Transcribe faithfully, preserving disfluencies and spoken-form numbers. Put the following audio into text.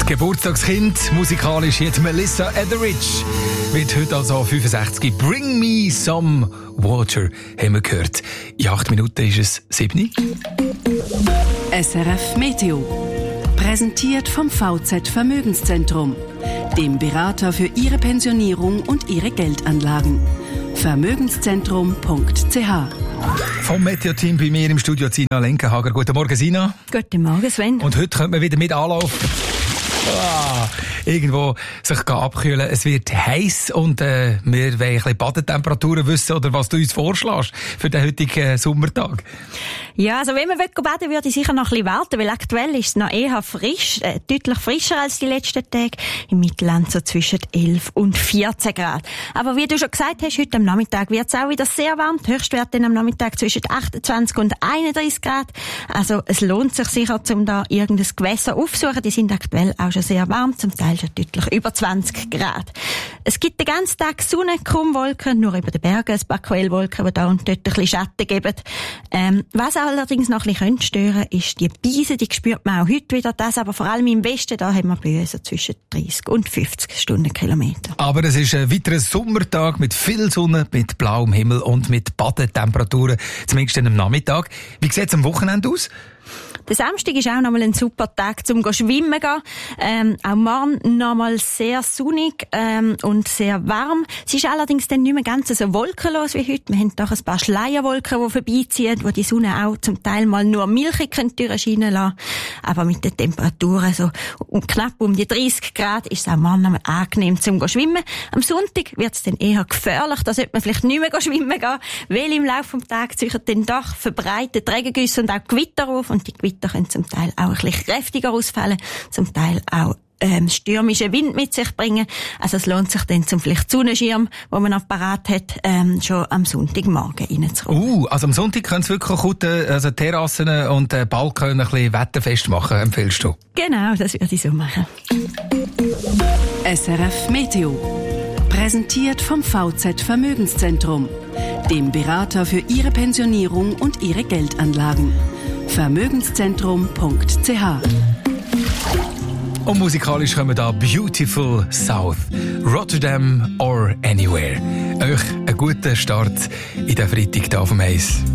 Die Geburtstagskind, musikalisch jetzt Melissa Etheridge, wird heute also fünfundsechzig. Bring me some water, haben wir gehört. In acht Minuten ist es sieben. S R F Meteo. Präsentiert vom V Z Vermögenszentrum, dem Berater für Ihre Pensionierung und Ihre Geldanlagen. Vermögenszentrum punkt c h. Vom Meteo-Team bei mir im Studio Sina Lenkenhager. Guten Morgen, Sina. Guten Morgen, Sven. Und heute könnte man wieder mit Anlauf ah, irgendwo sich abkühlen. Es wird heiß und äh, wir wollen ein bisschen Badetemperaturen wissen oder was du uns vorschlägst für den heutigen äh, Sommertag. Ja, also wenn man baden will, würde ich sicher noch ein bisschen warten, weil aktuell ist es noch eher frisch, äh, deutlich frischer als die letzten Tage. Im Mittelland so zwischen elf und vierzehn Grad. Aber wie du schon gesagt hast, heute am Nachmittag wird es auch wieder sehr warm. Die Höchstwerte dann am Nachmittag zwischen achtundzwanzig und einunddreißig Grad. Also es lohnt sich sicher, um da irgendein Gewässer aufzusuchen. Die sind aktuell auch schon sehr warm, zum Teil schon deutlich über zwanzig Grad. Es gibt den ganzen Tag Sonne, kaum Wolken, nur über den Bergen ein paar Quellwolken, die da und dort ein bisschen Schatten geben. Ähm, was allerdings noch ein bisschen stören könnte, ist die Beise, die spürt man auch heute wieder. Das aber vor allem im Westen, da haben wir Böen so zwischen dreißig und fünfzig Stundenkilometer. Aber es ist ein weiterer Sommertag mit viel Sonne, mit blauem Himmel und mit Badetemperaturen, zumindest am Nachmittag. Wie sieht es am Wochenende aus? Der Samstag ist auch nochmal ein super Tag zum Schwimmen gehen. Ähm, auch morgen nochmal sehr sonnig ähm, und sehr warm. Es ist allerdings dann nicht mehr ganz so wolkenlos wie heute. Wir haben doch ein paar Schleierwolken, die vorbeiziehen, wo die Sonne auch zum Teil mal nur milchig durchscheinen lassen. Aber mit den Temperaturen so um, knapp um die dreißig Grad ist es auch morgen nochmal angenehm zum Schwimmen. Am Sonntag wird es dann eher gefährlich. Da sollte man vielleicht nicht mehr schwimmen gehen, weil im Laufe des Tages ziehen dann doch verbreitet Regengüsse und auch Gewitter auf. Und die Gewitter können zum Teil auch ein bisschen kräftiger ausfallen, zum Teil auch ähm, stürmischen Wind mit sich bringen. Also es lohnt sich dann zum vielleicht Sonnenschirm, den man noch parat hat, ähm, schon am Sonntagmorgen reinzukommen. Uh, also am Sonntag können es wirklich gut, also Terrassen und äh, Balkon ein bisschen wetterfest machen, empfiehlst du? Genau, das würde ich so machen. S R F Meteo. Präsentiert vom V Z Vermögenszentrum, dem Berater für Ihre Pensionierung und Ihre Geldanlagen. Vermögenszentrum punkt c h. Und musikalisch kommen da Beautiful South, Rotterdam or Anywhere. Euch einen guten Start in den Freitag hier auf dem Eis.